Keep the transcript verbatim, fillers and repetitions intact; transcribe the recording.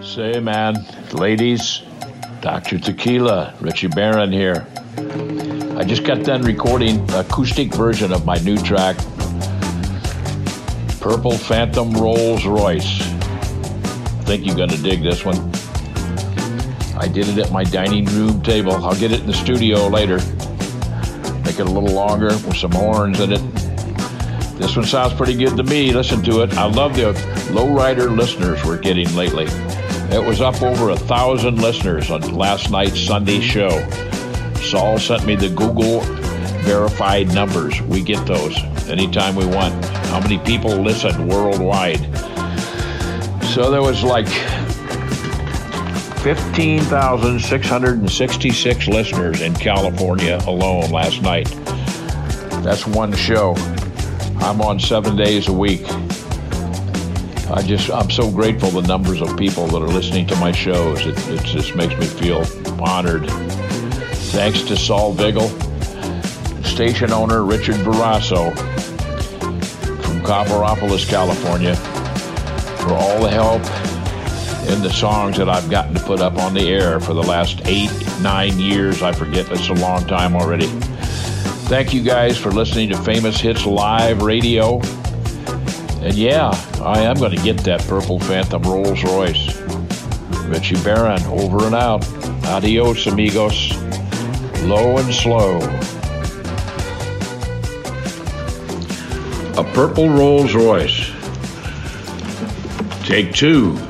Say, man, ladies, Doctor Tequila, Richie Barron here. I just got done recording an acoustic version of my new track, Purple Phantom Rolls Royce. I think you're going to dig this one. I did it at my dining room table. I'll get it in the studio later. Make it a little longer with some horns in it. This one sounds pretty good to me. Listen to it. I love the lowrider listeners we're getting lately. It was up over a thousand listeners on last night's Sunday show. Saul sent me the Google verified numbers. We get those anytime we want. How many people listen worldwide? So there was like fifteen thousand six hundred sixty-six listeners in California alone last night. That's one show. I'm on seven days a week. I just, I'm so grateful the numbers of people that are listening to my shows. It, it just makes me feel honored. Thanks to Saul Vigil, station owner Richard Barrasso from Copperopolis, California, for all the help in the songs that I've gotten to put up on the air for the last eight, nine years. I forget, it's a long time already. Thank you guys for listening to Famous Hits Live Radio. And yeah, I am going to get that Purple Phantom Rolls Royce. Richie Barron, over and out. Adios, amigos. Low and slow. A Purple Rolls Royce. Take two.